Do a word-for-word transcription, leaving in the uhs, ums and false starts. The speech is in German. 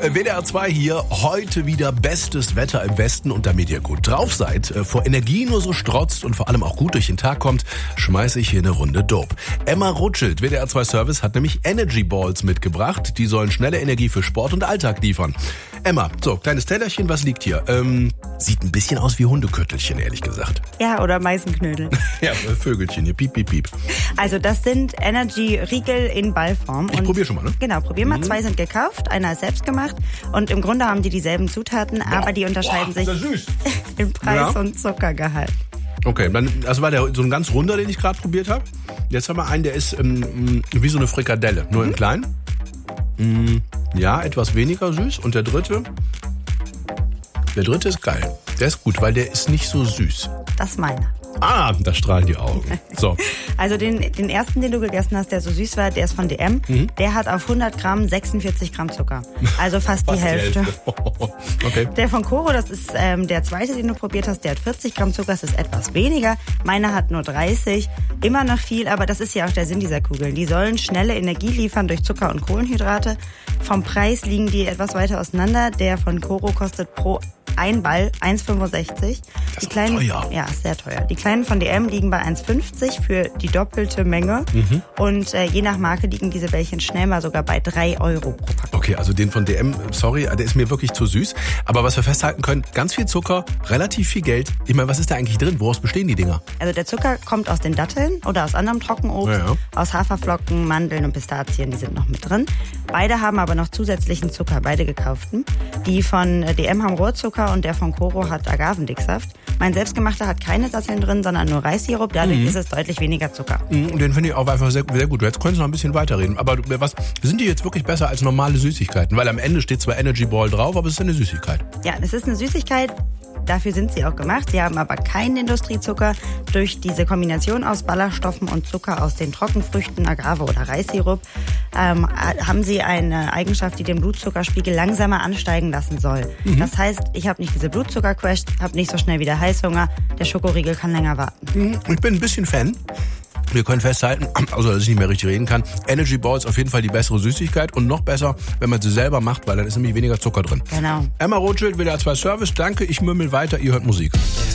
W D R zwei hier, heute wieder bestes Wetter im Westen, und damit ihr gut drauf seid, vor Energie nur so strotzt und vor allem auch gut durch den Tag kommt, schmeiße ich hier eine Runde Dope. Emma Rothschild, W D R zwei Service, hat nämlich Energy Balls mitgebracht. Die sollen schnelle Energie für Sport und Alltag liefern. Emma, so, kleines Tellerchen, was liegt hier? Ähm, sieht ein bisschen aus wie Hundeköttelchen, ehrlich gesagt. Ja, oder Meisenknödel. Ja, Vögelchen hier, piep, piep, piep. Also das sind Energy-Riegel in Ballform. Ich probier schon mal, ne? Genau, probier mal. Mhm. Zwei sind gekauft, einer ist selbst gemacht und im Grunde haben die dieselben Zutaten, boah, aber die unterscheiden boah, sich süß. im Preis ja. und Zuckergehalt. Okay, dann, also war der so ein ganz runder, den ich gerade probiert habe. Jetzt haben wir einen, der ist ähm, wie so eine Frikadelle, nur mhm. in klein. Mm, ja, etwas weniger süß. Und der dritte, der dritte ist geil. Der ist gut, weil der ist nicht so süß. Das ist meiner. Ah, da strahlen die Augen. So. Also den, den ersten, den du gegessen hast, der so süß war, der ist von D M. Mhm. Der hat auf hundert Gramm sechsundvierzig Gramm Zucker. Also fast, fast die Hälfte. Die Hälfte. Okay. Der von Coro, das ist ähm, der zweite, den du probiert hast, der hat vierzig Gramm Zucker, das ist etwas weniger. Meiner hat nur dreißig. Immer noch viel, aber das ist ja auch der Sinn dieser Kugeln. Die sollen schnelle Energie liefern durch Zucker und Kohlenhydrate. Vom Preis liegen die etwas weiter auseinander. Der von Coro kostet pro ein Ball eins Komma fünfundsechzig. Das die ist kleinen, teuer. Ja, ist sehr teuer. Die kleinen von D M liegen bei eins Komma fünfzig für die doppelte Menge. Mhm. Und äh, je nach Marke liegen diese Bällchen schnell mal sogar bei drei Euro pro Packung. Okay, also den von D M, sorry, der ist mir wirklich zu süß. Aber was wir festhalten können, ganz viel Zucker, relativ viel Geld. Ich meine, was ist da eigentlich drin? Woraus bestehen die Dinger? Also der Zucker kommt aus den Datteln oder aus anderem Trockenobst, ja, ja. aus Haferflocken, Mandeln und Pistazien, die sind noch mit drin. Beide haben aber noch zusätzlichen Zucker, beide gekauften. Die von D M haben Rohrzucker und der von Coro hat Agavendicksaft. Mein selbstgemachter hat keine Datteln drin, sondern nur Reissirup. Dadurch mhm. ist es deutlich weniger Zucker. Mhm, den finde ich auch einfach sehr, sehr gut. Jetzt könntest du noch ein bisschen weiterreden. Aber was sind die jetzt wirklich besser als normale Süßigkeiten? Weil am Ende steht zwar Energy Ball drauf, aber es ist eine Süßigkeit. Ja, es ist eine Süßigkeit. Dafür sind sie auch gemacht. Sie haben aber keinen Industriezucker. Durch diese Kombination aus Ballaststoffen und Zucker aus den Trockenfrüchten, Agave oder Reissirup, ähm, haben sie eine Eigenschaft, die den Blutzuckerspiegel langsamer ansteigen lassen soll. Mhm. Das heißt, ich habe nicht diese Blutzuckercrash, habe nicht so schnell wieder Heißhunger. Der Schokoriegel kann länger warten. Mhm. Ich bin ein bisschen Fan. Wir können festhalten, also dass ich nicht mehr richtig reden kann, Energy Balls auf jeden Fall die bessere Süßigkeit und noch besser, wenn man sie selber macht, weil dann ist nämlich weniger Zucker drin. Genau. Emma Rothschild, W D R zwei Service, danke, ich mümmel weiter, ihr hört Musik.